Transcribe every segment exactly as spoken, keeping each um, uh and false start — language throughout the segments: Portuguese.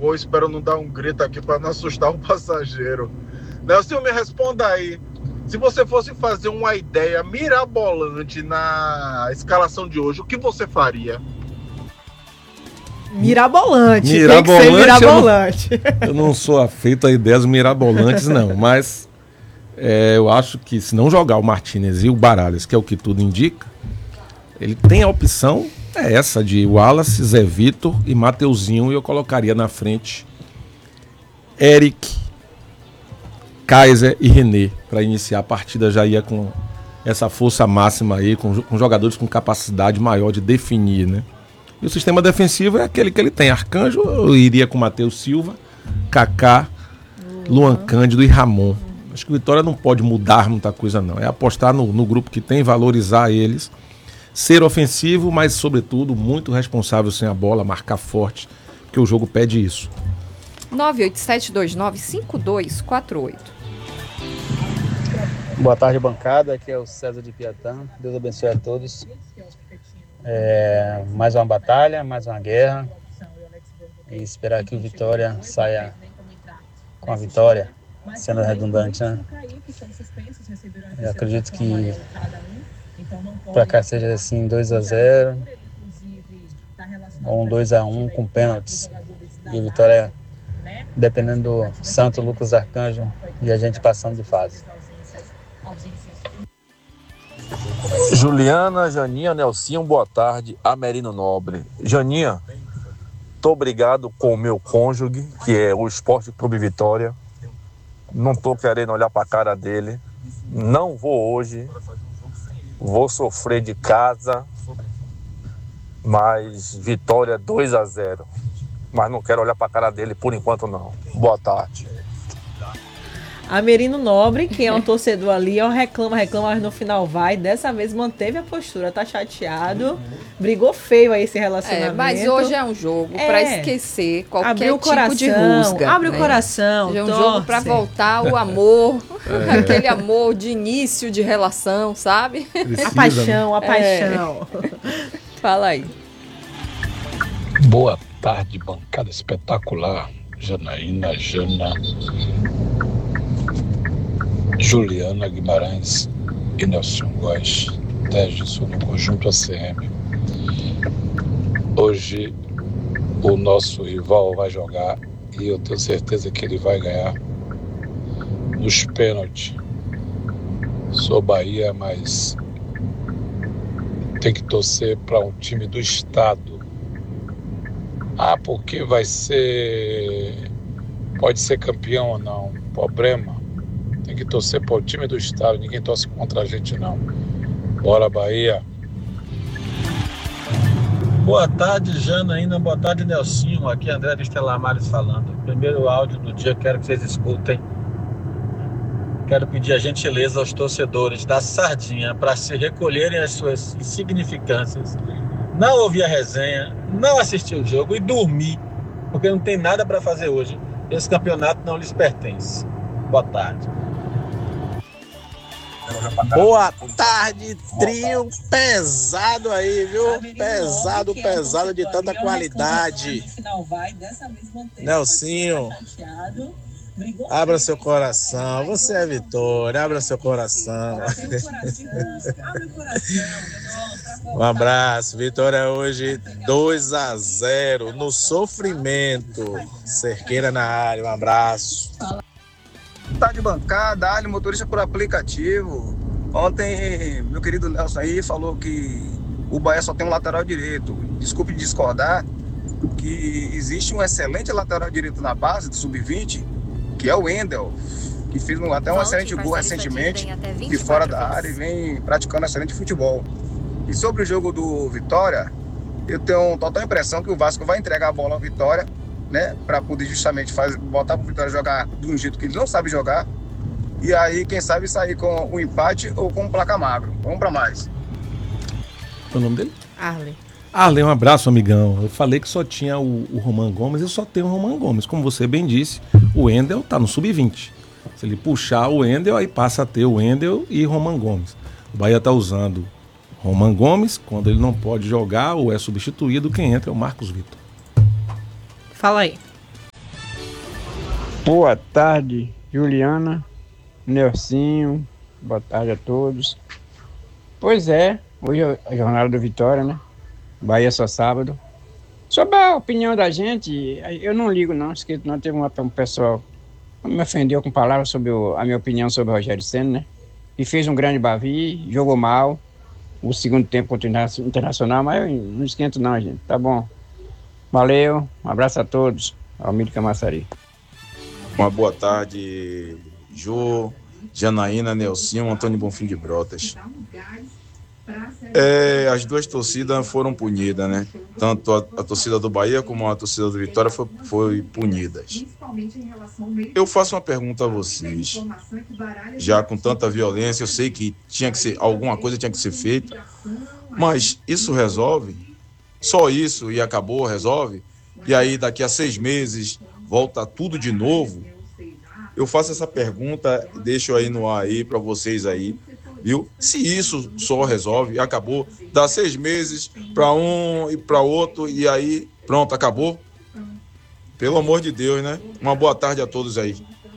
gol, espero não dar um grito aqui para não assustar o passageiro. Nelson, me responda aí. Se você fosse fazer uma ideia mirabolante na escalação de hoje, o que você faria? Mirabolante, mirabolante, tem que ser mirabolante. Eu não, eu não sou afeito a ideias mirabolantes, não, mas é, eu acho que se não jogar o Martinez e o Baralhas, que é o que tudo indica, ele tem a opção, é essa de Wallace, Zé Vitor e Mateuzinho, e eu colocaria na frente Eric, Kaiser e René, para iniciar a partida. Já ia com essa força máxima aí, com, com jogadores com capacidade maior de definir, né? E o sistema defensivo é aquele que ele tem. Arcanjo, eu iria com Matheus Silva, Kaká, Luan Cândido e Ramon. Acho que o Vitória não pode mudar muita coisa, não. É apostar no, no grupo que tem, valorizar eles, ser ofensivo, mas, sobretudo, muito responsável sem a bola, marcar forte, porque o jogo pede isso. nove oito sete dois nove cinco dois quatro oito. Boa tarde, bancada. Aqui é o César de Piatã. Deus abençoe a todos. É, mais uma batalha, mais uma guerra. E esperar que o Vitória saia com a vitória, sendo redundante, né? Eu acredito que para cá seja assim dois a zero ou um dois a um com pênaltis. E o Vitória, dependendo do Santo Lucas Arcanjo, e a gente passando de fase. Juliana, Janinha, Nelsinho, boa tarde. Amerino Nobre. Janinha, tô obrigado com o meu cônjuge, que é o Esporte Clube Vitória. Não tô querendo olhar pra cara dele. Não vou hoje. Vou sofrer de casa. Mas Vitória dois a zero. Mas não quero olhar pra cara dele por enquanto, não. Boa tarde. Amerino Nobre, que é um torcedor ali, ó, reclama, reclama, mas no final vai. Dessa vez manteve a postura, tá chateado. Brigou feio aí esse relacionamento. É, mas hoje é um jogo é. pra esquecer qualquer Abre o tipo coração, de rusga. Abre né? o coração, É um torce. jogo pra voltar o amor, é. aquele amor de início de relação, sabe? Precisa, a paixão, né? a paixão. É. Fala aí. Boa tarde, bancada espetacular. Janaína, Jana, Juliana Guimarães e Nelson Góes, Tégison no Conjunto A C M. Hoje o nosso rival vai jogar e eu tenho certeza que ele vai ganhar nos pênaltis. Sou Bahia, mas tem que torcer para um time do estado. Ah, porque vai ser... Pode ser campeão ou não. Problema. Tem que torcer para o time do estado. Ninguém torce contra a gente, não. Bora, Bahia. Boa tarde, Janaína. Boa tarde, Nelsinho. Aqui é André de Estelar Mares falando. Primeiro áudio do dia, quero que vocês escutem. Quero pedir a gentileza aos torcedores da Sardinha para se recolherem às suas insignificâncias, não ouvir a resenha, não assistir o jogo e dormir, porque não tem nada para fazer hoje. Esse campeonato não lhes pertence. Boa tarde. Boa tarde, trio pesado aí, viu? Pesado, pesado de tanta qualidade. Nelsinho, abra seu coração. Você é Vitória, abra seu coração. Um abraço, Vitória hoje dois a zero no sofrimento. Cerqueira na área, um abraço. Tá de bancada, Ali, motorista por aplicativo. Ontem, meu querido Nelson aí falou que o Bahia só tem um lateral direito. Desculpe discordar, que existe um excelente lateral direito na base do sub vinte, que é o Wendel, que fez um, até um Volte, excelente gol recentemente de fora da área e vem praticando excelente futebol. E sobre o jogo do Vitória, eu tenho total impressão que o Vasco vai entregar a bola ao Vitória, né, para poder justamente fazer, botar para o Vitória jogar de um jeito que ele não sabe jogar, e aí, quem sabe, sair com um empate ou com um placar magro. Vamos para mais. Qual é o nome dele? Arlen. Arlen, um abraço, amigão. Eu falei que só tinha o, o Roman Gomes, eu só tenho o Roman Gomes. Como você bem disse, o Wendel tá no sub vinte. Se ele puxar o Wendel, aí passa a ter o Wendel e Roman Gomes. O Bahia tá usando Roman Gomes, quando ele não pode jogar ou é substituído, quem entra é o Marcos Vitor. Fala aí. Boa tarde, Juliana, Nelsinho, boa tarde a todos. Pois é, hoje é a jornada do Vitória, né? Bahia só sábado. Sobre a opinião da gente, eu não ligo não, que não teve uma, um pessoal que me ofendeu com palavras sobre o, a minha opinião sobre o Rogério Ceni, né? E fez um grande bavi, jogou mal, o segundo tempo contra o Internacional, mas eu não esquento não, gente, tá bom. Valeu, um abraço a todos, Almir Camaçari. Uma boa tarde, Jô, Janaína, Nelsinho, Antônio Bonfim de Brotas. É, as duas torcidas foram punidas, né? Tanto a, a torcida do Bahia como a torcida do Vitória foi, foi punidas. Eu faço uma pergunta a vocês. Já com tanta violência, eu sei que tinha que ser, alguma coisa tinha que ser feita, mas isso resolve? Só isso e acabou, resolve? E aí daqui a seis meses volta tudo de novo? Eu faço essa pergunta, deixo aí no ar aí para vocês aí, viu? Se isso só resolve, acabou, dá seis meses para um e para outro e aí pronto, acabou? Pelo amor de Deus, né? Uma boa tarde a todos aí.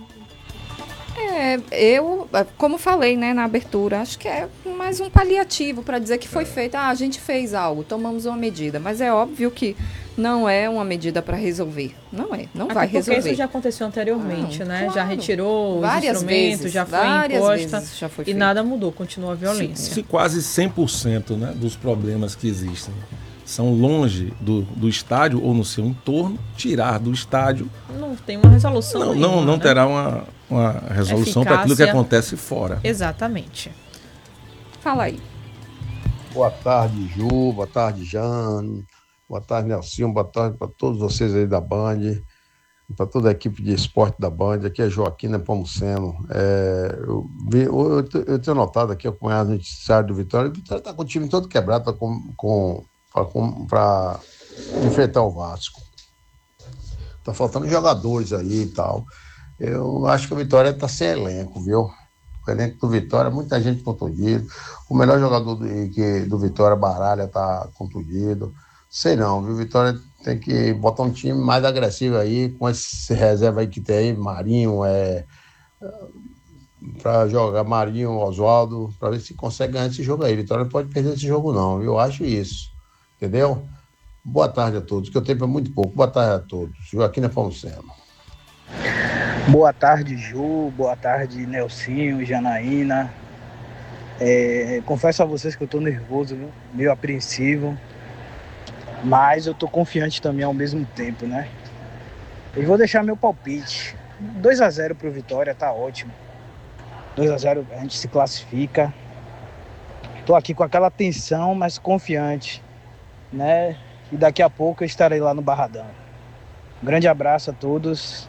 É, eu, como falei, né, na abertura, acho que é mais um paliativo para dizer que foi feito. Ah, a gente fez algo, tomamos uma medida, mas é óbvio que não é uma medida para resolver. Não é, não Até vai porque resolver. Isso já aconteceu anteriormente, ah, né? claro. Já retirou várias os instrumentos, vezes, já foi várias imposta vezes já foi e feito. nada mudou, continua a violência. Se, se quase cem por cento, né, dos problemas que existem são longe do, do estádio ou no seu entorno, tirar do estádio não tem uma resolução não, nenhuma, não, não né? terá uma, uma resolução para aquilo que Eficácia. acontece fora. Exatamente. Fala aí. Boa tarde, Ju, boa tarde, Jane, boa tarde, Nelsinho, boa tarde para todos vocês aí da Band, para toda a equipe de esporte da Band. Aqui é Joaquim Nepomuceno. É, eu, vi, eu, eu tenho notado aqui, acompanhado o noticiário do Vitória, o Vitória está com o time todo quebrado para com, com, para enfrentar o Vasco. Tá faltando jogadores aí e tal. Eu acho que o Vitória está sem elenco, viu? O elenco do Vitória, muita gente contundido. O melhor jogador do, que, do Vitória, Baralha, tá contundido. Sei não, viu? Vitória tem que botar um time mais agressivo aí, com esse reserva aí que tem aí, Marinho, é, para jogar Marinho, Oswaldo, para ver se consegue ganhar esse jogo aí. Vitória não pode perder esse jogo não, viu? Eu acho isso. Entendeu? Boa tarde a todos, que o tempo é muito pouco. Boa tarde a todos. Joaquim Nepomuceno. Boa tarde, Ju. Boa tarde, Nelsinho, Janaína. É, confesso a vocês que eu tô nervoso, viu? Meio apreensivo. Mas eu tô confiante também ao mesmo tempo, né? E vou deixar meu palpite. dois a zero pro Vitória, tá ótimo. dois a zero a gente se classifica. Tô aqui com aquela tensão, mas confiante, né? E daqui a pouco eu estarei lá no Barradão. Um grande abraço a todos.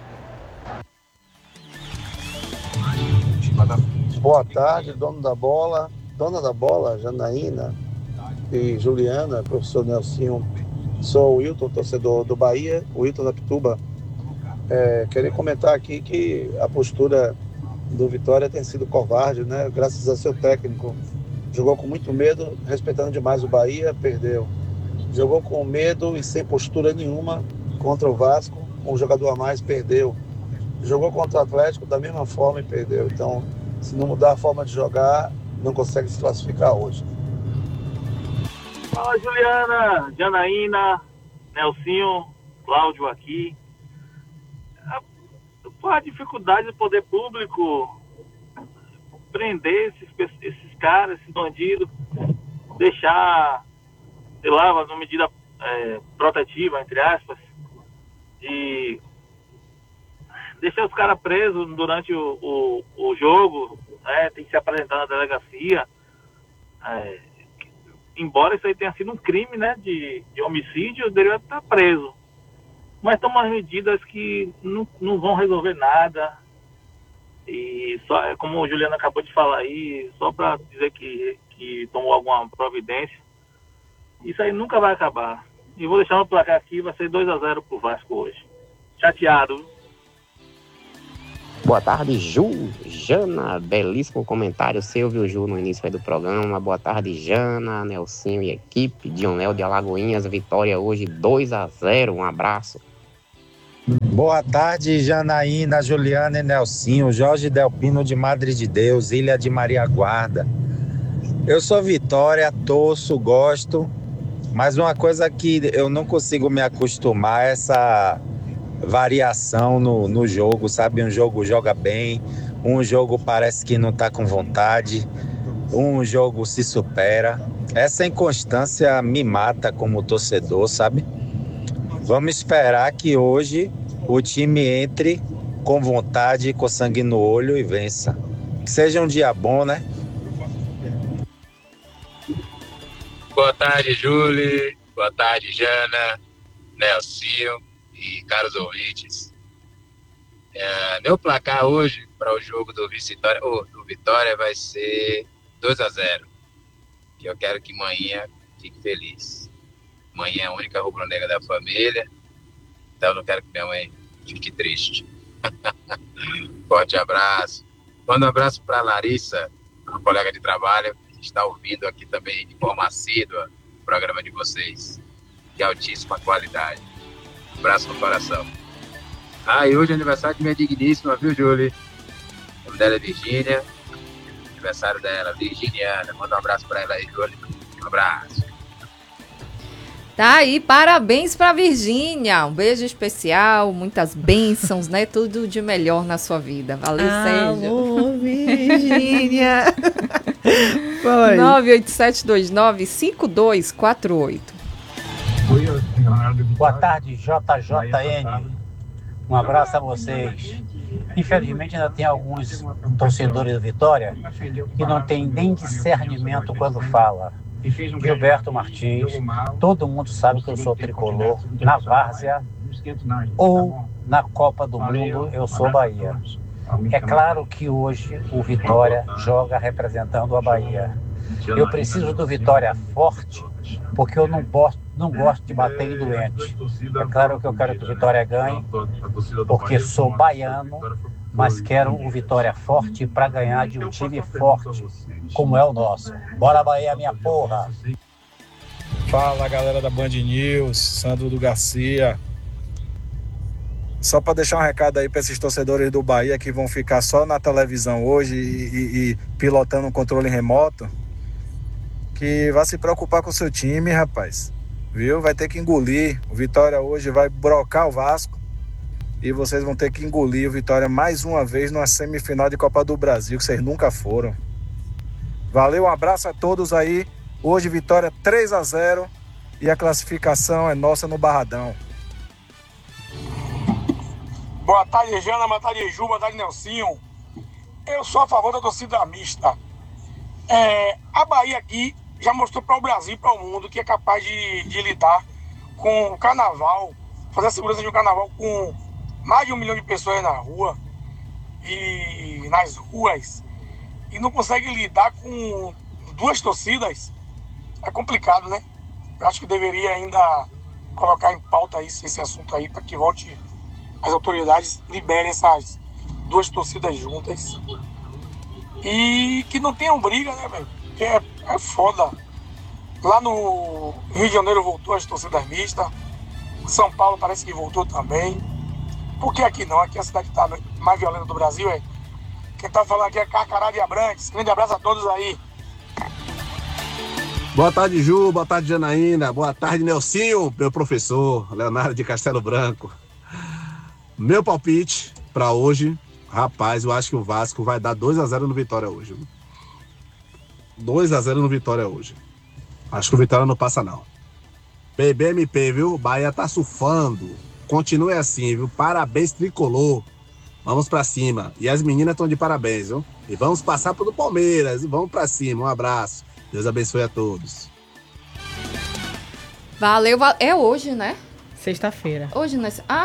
Boa tarde, dono da bola, dona da bola, Janaína e Juliana, professor Nelsinho. Sou o Wilton, torcedor do Bahia, o Wilton da Pituba. É, queria comentar aqui que a postura do Vitória tem sido covarde, né? Graças a seu técnico. Jogou com muito medo, respeitando demais o Bahia, perdeu. Jogou com medo e sem postura nenhuma contra o Vasco, um jogador a mais, perdeu. Jogou contra o Atlético da mesma forma e perdeu. Então, se não mudar a forma de jogar, não consegue se classificar hoje. Fala, Juliana, Janaína, Nelsinho, Cláudio aqui. Qual a dificuldade do poder público prender esses, esses caras, esses bandidos, deixar, sei lá, uma medida é, protetiva, entre aspas, de deixar os caras presos durante o, o, o jogo, né? Tem que se apresentar na delegacia. É, embora isso aí tenha sido um crime, né, de, de homicídio, deveria estar preso. Mas são umas medidas que não, não vão resolver nada. E só, como o Juliano acabou de falar aí, só para dizer que, que tomou alguma providência, isso aí nunca vai acabar. E vou deixar no placar aqui, vai ser dois a zero pro Vasco hoje. Chateado. Boa tarde, Ju, Jana, belíssimo comentário seu, viu, Ju, no início aí do programa. Boa tarde, Jana, Nelsinho e equipe, Dionel de Alagoinhas, vitória hoje dois a zero, um abraço. Boa tarde, Janaína, Juliana e Nelsinho, Jorge Delpino de Madre de Deus, Ilha de Maria Guarda. Eu sou Vitória, torço, gosto, mas uma coisa que eu não consigo me acostumar é essa variação no, no jogo, sabe? Um jogo joga bem, um jogo parece que não tá com vontade, um jogo se supera. Essa inconstância me mata como torcedor, sabe? Vamos esperar que hoje o time entre com vontade, com sangue no olho e vença. Que seja um dia bom, né? Boa tarde, Júlia. Boa tarde, Jana, Nelsinho e caros ouvintes. É, meu placar hoje para o jogo do Vitória, oh, do Vitória vai ser dois a zero. Que eu quero que manhã fique feliz. Manhã é a única rubro-negra da família, então eu não quero que minha mãe fique triste. Forte abraço. Manda um abraço para Larissa, uma colega de trabalho, que está ouvindo aqui também de forma assídua o programa de vocês, de altíssima qualidade. Um abraço no coração. Ah, e hoje é aniversário de minha digníssima, viu, Júlia? O nome dela é Virgínia. Aniversário dela, Virginiana. Manda um abraço para ela aí, Júlia. Um abraço. Tá aí, parabéns pra Virgínia. Um beijo especial, muitas bênçãos, né? Tudo de melhor na sua vida. Valeu, Sérgio. Alô, Virgínia. Fala aí. nove oito sete dois nove cinco dois quatro oito. Boa tarde, J J N. Um abraço a vocês. Infelizmente ainda tem alguns torcedores do Vitória que não tem nem discernimento quando fala. Gilberto Martins, todo mundo sabe que eu sou tricolor, na Várzea ou na Copa do Mundo eu sou Bahia. É claro que hoje o Vitória joga representando a Bahia. Eu preciso do Vitória forte, porque eu não gosto, não gosto de bater em doente. É claro que eu quero que o Vitória ganhe, porque sou baiano, mas quero o Vitória forte para ganhar de um time forte, como é o nosso. Bora Bahia, minha porra! Fala, galera da Band News, Sandro do Garcia. Só para deixar um recado aí para esses torcedores do Bahia que vão ficar só na televisão hoje e, e, e pilotando um controle remoto, que vai se preocupar com o seu time, rapaz. Viu? Vai ter que engolir. O Vitória hoje vai brocar o Vasco e vocês vão ter que engolir o Vitória mais uma vez numa semifinal de Copa do Brasil, que vocês nunca foram. Valeu, um abraço a todos aí. Hoje Vitória três a zero e a classificação é nossa no Barradão. Boa tarde, Jana, boa tarde, Ju, boa tarde, Nelsinho. Eu sou a favor da torcida mista. É, a Bahia aqui já mostrou para o Brasil e para o mundo que é capaz de, de lidar com o carnaval, fazer a segurança de um carnaval com mais de um milhão de pessoas na rua e nas ruas, e não consegue lidar com duas torcidas. É complicado, né? Eu acho que deveria ainda colocar em pauta isso, esse assunto aí, para que volte, as autoridades liberem essas duas torcidas juntas e que não tenham briga, né, velho? Porque é, é foda. Lá no Rio de Janeiro voltou as torcidas mistas, São Paulo parece que voltou também. Por que aqui não? Aqui é a cidade que tá mais violenta do Brasil, é. Quem tá falando aqui é Carcará de Abrantes. Grande abraço a todos aí. Boa tarde, Ju. Boa tarde, Janaína. Boa tarde, Nelsinho, meu professor, Leonardo de Castelo Branco. Meu palpite para hoje, rapaz, eu acho que o Vasco vai dar dois a zero no Vitória hoje. dois a zero no Vitória hoje. Acho que o Vitória não passa, não. B B M P, viu? Bahia tá surfando. Continue assim, viu? Parabéns, tricolor. Vamos pra cima. E as meninas estão de parabéns, viu? E vamos passar pelo Palmeiras. E vamos pra cima. Um abraço. Deus abençoe a todos. Valeu, val... é hoje, né? Sexta-feira. Hoje, né? Ah!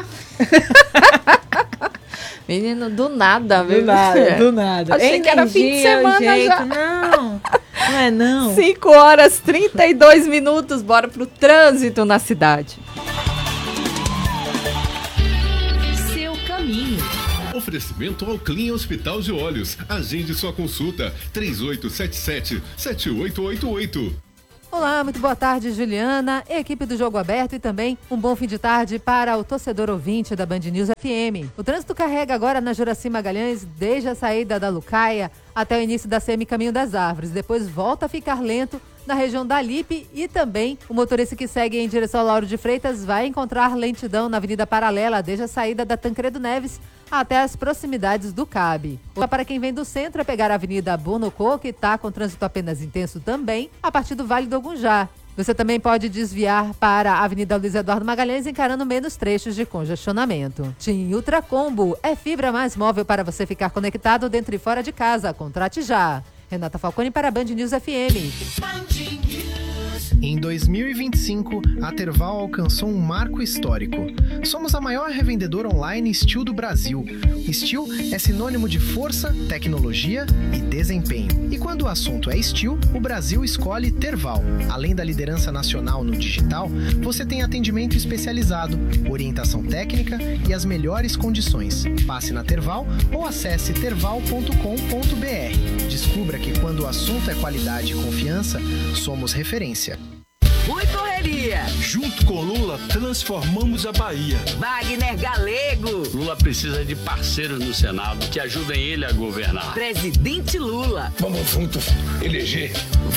Menino, do nada, viu? Do nada, do nada. Achei que era fim de semana jeito. já. Não, não é não. cinco horas e trinta e dois minutos. Bora pro trânsito na cidade. Seu caminho. Oferecimento ao Clean Hospital de Olhos. Agende sua consulta. três oito sete sete, sete oito oito oito. Olá, muito boa tarde, Juliana, equipe do Jogo Aberto e também um bom fim de tarde para o torcedor ouvinte da Band News F M. O trânsito carrega agora na Juracy Magalhães desde a saída da Lucaia até o início da S E M Caminho das Árvores. Depois volta a ficar lento na região da Lipe e também o motorista que segue em direção ao Lauro de Freitas vai encontrar lentidão na Avenida Paralela desde a saída da Tancredo Neves até as proximidades do C A B. Para quem vem do centro é pegar a Avenida Bonocô, que está com trânsito apenas intenso também, a partir do Vale do Ogunjá. Você também pode desviar para a Avenida Luiz Eduardo Magalhães, encarando menos trechos de congestionamento. TIM Ultracombo é fibra mais móvel para você ficar conectado dentro e fora de casa. Contrate já. Renata Falcone para a Band News F M. Em dois mil e vinte e cinco, a Terval alcançou um marco histórico. Somos a maior revendedora online Steel do Brasil. Steel é sinônimo de força, tecnologia e desempenho. E quando o assunto é Steel, o Brasil escolhe Terval. Além da liderança nacional no digital, você tem atendimento especializado, orientação técnica e as melhores condições. Passe na Terval ou acesse terval ponto com ponto b r. Descubra que quando o assunto é qualidade e confiança, somos referência. Fui correria. Junto com Lula, transformamos a Bahia. Wagner Galego. Lula precisa de parceiros no Senado que ajudem ele a governar. Presidente Lula. Vamos juntos eleger